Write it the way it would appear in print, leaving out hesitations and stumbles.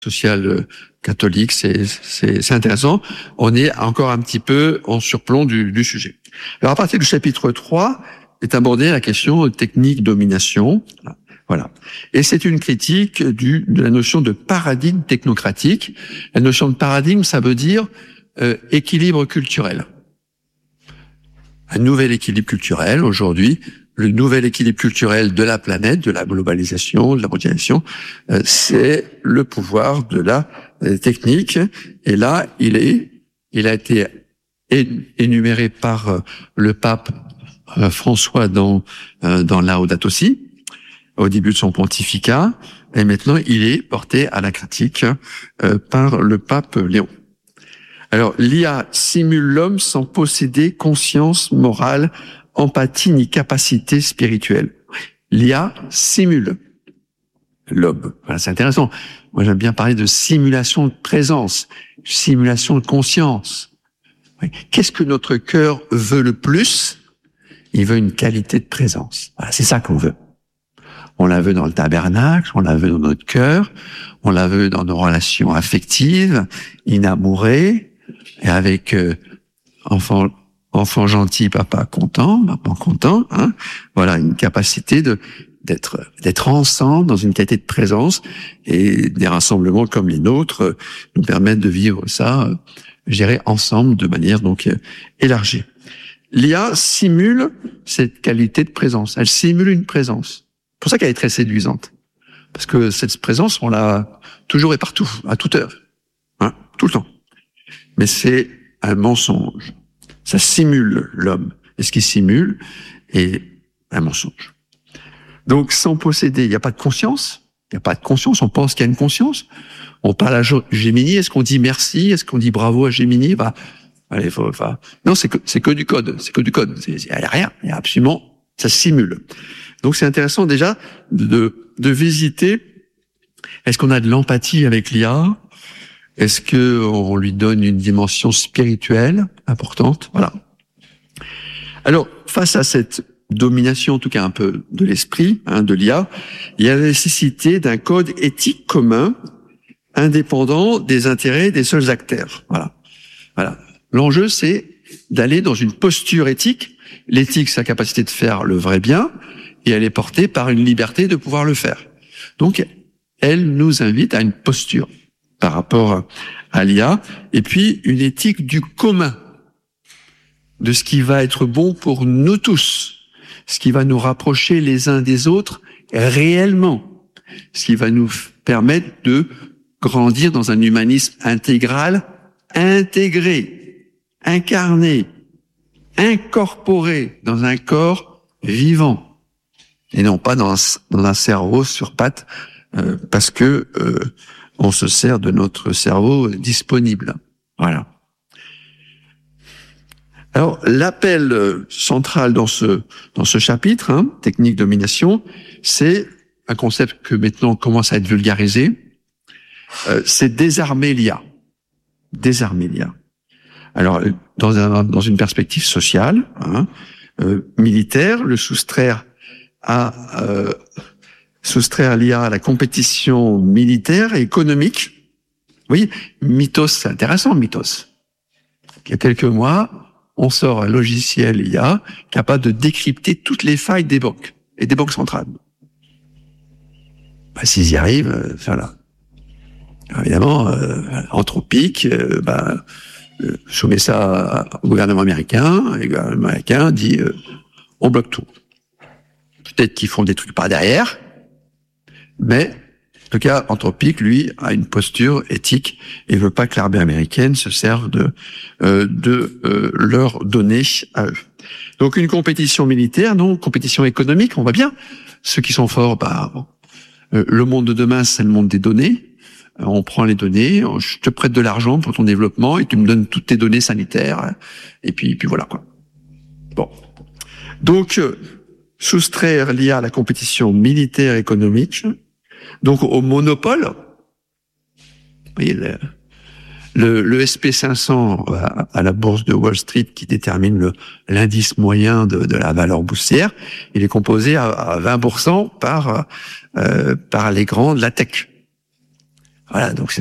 social catholique, c'est intéressant. On est encore un petit peu en surplomb du sujet. Alors à partir du chapitre 3 est abordée la question technique domination. Voilà. Et c'est une critique de la notion de paradigme technocratique. La notion de paradigme, ça veut dire équilibre culturel. Un nouvel équilibre culturel aujourd'hui. Le nouvel équilibre culturel de la planète, de la globalisation, de la mondialisation, c'est le pouvoir de la technique. Et là, il a été énuméré par le pape François dans Laudato Si, au début de son pontificat, et maintenant il est porté à la critique par le pape Léon. Alors, l'IA simule l'homme sans posséder conscience morale, empathie ni capacité spirituelle. L'IA simule l'homme. Voilà, c'est intéressant. Moi, j'aime bien parler de simulation de présence, simulation de conscience. Qu'est-ce que notre cœur veut le plus? Il veut une qualité de présence. Voilà, c'est ça qu'on veut. On la veut dans le tabernacle, on la veut dans notre cœur, on la veut dans nos relations affectives, inamourées, et avec enfant gentil, papa content, maman content, hein. Voilà, une capacité d'être ensemble dans une qualité de présence, et des rassemblements comme les nôtres nous permettent de vivre ça, je dirais, ensemble de manière donc élargie. L'IA simule cette qualité de présence. Elle simule une présence. C'est pour ça qu'elle est très séduisante. Parce que cette présence, on l'a toujours et partout, à toute heure, hein, tout le temps. Mais c'est un mensonge. Ça simule l'homme. Et ce qui simule est un mensonge. Donc, sans posséder, il n'y a pas de conscience. Il n'y a pas de conscience. On pense qu'il y a une conscience. On parle à Gemini. Est-ce qu'on dit merci? Est-ce qu'on dit bravo à Gemini? Bah, allez, non, c'est que du code. C'est que du code. Il n'y a rien. Il y a absolument, ça simule. Donc, c'est intéressant déjà de visiter. Est-ce qu'on a de l'empathie avec l'IA? Est-ce que on lui donne une dimension spirituelle importante? Voilà. Alors, face à cette domination, en tout cas un peu de l'esprit, hein, de l'IA, il y a la nécessité d'un code éthique commun, indépendant des intérêts des seuls acteurs. Voilà. Voilà. L'enjeu, c'est d'aller dans une posture éthique. L'éthique, c'est la capacité de faire le vrai bien, et elle est portée par une liberté de pouvoir le faire. Donc, elle nous invite à une posture par rapport à l'IA, et puis une éthique du commun, de ce qui va être bon pour nous tous, ce qui va nous rapprocher les uns des autres réellement, ce qui va nous permettre de grandir dans un humanisme intégral, intégré, incarné, incorporé dans un corps vivant, et non pas dans un cerveau sur pattes, parce que on se sert de notre cerveau disponible. Voilà. Alors, l'appel central dans ce chapitre, hein, technique domination, c'est un concept que maintenant commence à être vulgarisé. C'est désarmer l'IA. Désarmer l'IA. Alors, dans une perspective sociale, hein, militaire, le soustraire l'IA à la compétition militaire et économique. Oui, Mythos, c'est intéressant, Mythos. Il y a quelques mois, on sort un logiciel IA capable de décrypter toutes les failles des banques et des banques centrales. Bah, s'ils y arrivent, voilà. Alors, évidemment, Anthropic, soumet ça au gouvernement américain, et le gouvernement américain dit on bloque tout. Peut-être qu'ils font des trucs par derrière, mais en tout cas, Anthropic, lui, a une posture éthique et veut pas que l'armée américaine se serve de leurs données à eux. Donc une compétition militaire, non, compétition économique, on va bien. Ceux qui sont forts, le monde de demain, c'est le monde des données. On prend les données, je te prête de l'argent pour ton développement et tu me donnes toutes tes données sanitaires. Et puis voilà quoi. Bon, donc soustraire l'IA à la compétition militaire économique. Donc au monopole, vous voyez, le SP500 à la bourse de Wall Street qui détermine l'indice moyen de la valeur boursière, il est composé à 20% par les grands de la tech. Voilà, donc